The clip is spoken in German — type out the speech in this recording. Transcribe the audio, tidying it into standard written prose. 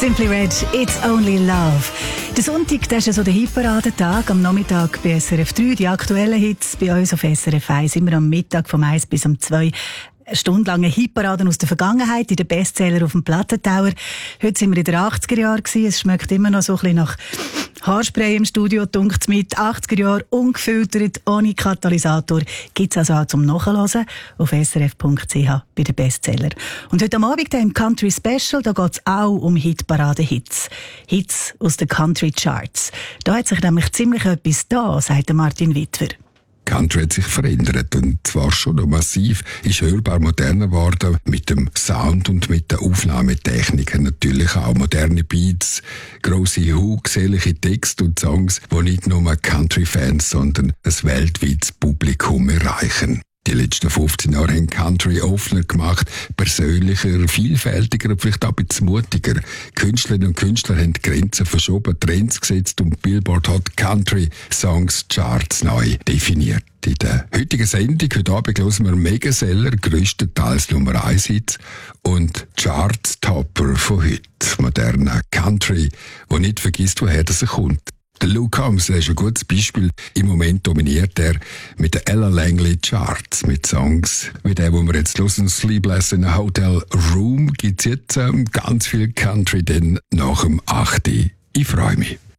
Simply Red, It's Only Love. Der Sonntag, das ist ja so der Hitparadentag. Am Nachmittag bei SRF 3, die aktuellen Hits. Bei uns auf SRF 1 immer am Mittag vom 1 bis um 2. Stundenlange Hitparaden aus der Vergangenheit in den Bestseller auf dem Plattentower. Heute sind wir in den 80er Jahren gewesen. Es schmeckt immer noch so ein bisschen nach Haarspray im Studio, dunkt's mit. 80er Jahre, ungefiltert, ohne Katalysator. Gibt's also auch zum Nachhören auf srf.ch bei den Bestseller. Und heute am Abend im Country Special, da geht's auch um Hitparaden-Hits. Hits aus den Country Charts. Da hat sich nämlich ziemlich etwas da, sagt der Martin Wittwer. Country hat sich verändert und zwar schon noch massiv, ist hörbar moderner geworden mit dem Sound und mit der Aufnahmetechniken. Natürlich auch moderne Beats, grosse Hooks, ehrliche Texte und Songs, die nicht nur Country-Fans, sondern ein weltweites Publikum erreichen. Die letzten 15 Jahre haben Country offener gemacht, persönlicher, vielfältiger und vielleicht auch ein bisschen mutiger. Künstlerinnen und Künstler haben die Grenzen verschoben, Trends gesetzt und Billboard hat Country Songs Charts neu definiert. In der heutigen Sendung, heute Abend hören wir Megaseller, grösstenteils Nummer 1 Hits und Chart-Topper von heute. Moderner Country, der nicht vergisst, woher er kommt. Der Luke Combs ist ein gutes Beispiel. Im Moment dominiert er mit den Ella Langley Charts, mit Songs wie der, wo wir jetzt hören, Sleepless in a Hotel Room, gibt's jetzt ganz viel Country, denn nach dem 8. Ich freue mich.